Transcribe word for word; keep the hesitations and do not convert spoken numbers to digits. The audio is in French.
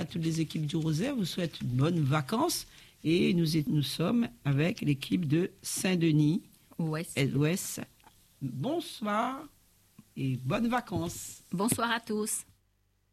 toutes les équipes du Rosaire vous souhaite de bonnes vacances. Et nous, nous sommes avec l'équipe de Saint-Denis, Ouest. Ouest. Bonsoir et bonnes vacances. Bonsoir à tous.